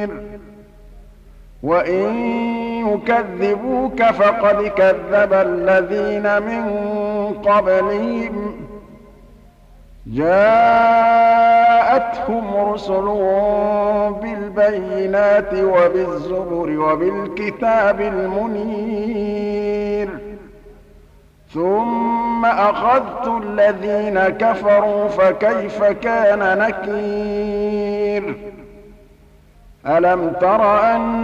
وَإِن يُكَذِّبُوكَ فَقَدْ كَذَّبَ الَّذِينَ مِن قَبْلِهِمْ جَاءَتْهُمْ رُسُلُهُم بِالْبَيِّنَاتِ وَبِالزُّبُرِ وَبِالْكِتَابِ الْمُنِيرِ ثُمَّ أَخَذْتُ الَّذِينَ كَفَرُوا فَكَيْفَ كَانَ نَكِيرِ أَلَمْ تَرَ أَنَّ